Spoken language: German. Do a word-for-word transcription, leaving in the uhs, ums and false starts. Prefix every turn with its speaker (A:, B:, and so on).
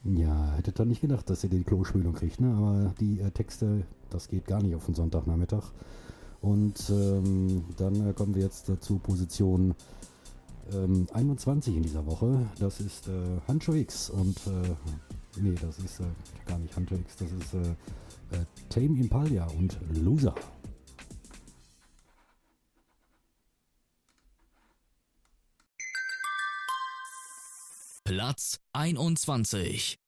A: Ja, hättet ihr nicht gedacht, dass ihr die Klospülung kriegt, ne? Aber die äh, Texte, das geht gar nicht auf den Sonntagnachmittag. Und ähm, dann äh, kommen wir jetzt äh, zu Position ähm, einundzwanzig in dieser Woche. Das ist äh, Hancho X und äh, nee, das ist äh, gar nicht Hancho X, das ist äh, äh, Tame Impala und Loser.
B: Platz einundzwanzig.